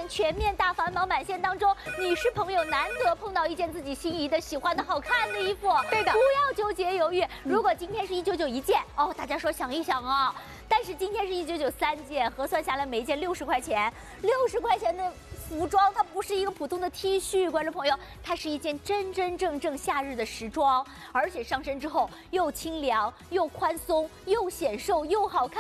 前全面大繁忙满线当中，你是朋友难得碰到一件自己心仪的、喜欢的好看的衣服。 对的， 不要纠结犹豫。如果今天是199一件，哦，大家说想一想啊。但是今天是199-3件，核算下来每一件60块钱，60块钱的服装，它不是一个普通的 T 恤，观众朋友，它是一件真真正正夏日的时装，而且上身之后又清凉又宽松又显瘦又好看。